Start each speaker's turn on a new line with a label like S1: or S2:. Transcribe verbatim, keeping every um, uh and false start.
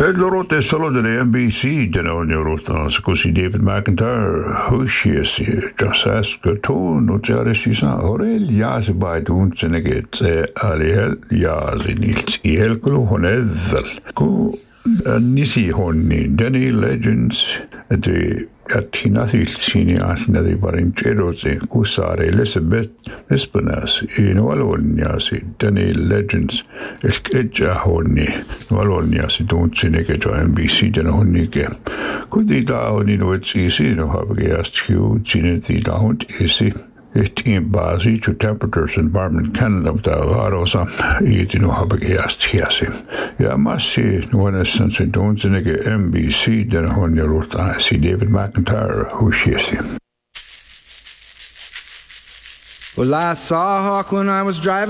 S1: Lorote solo delle N B C denne Eurotas così David McIntyre hushies just ask to no tjäresissä orel jääsi baidun seneget se alihel jääsi niilts ihelkulu honezzal ku nisi honni Danny Legends että jättinä siltsini asnadi parin tjedosi kussaari Elizabeth Espenas in valoniasi Danny Legends eskedja honni valoniasi tuntsineke jo N B C den honnike kudi ta honni nuetsi sino habegeast hiu sineti ta hunt isi ehtiin baasi to Temperatures Environment Canada mutta haarosa iitinu habegeast hiasi ja massi nuonessan se tuntsineke N B C den honni ruutaasi David McIntyre hushiesi.
S2: Well, I saw a hawk when I was driving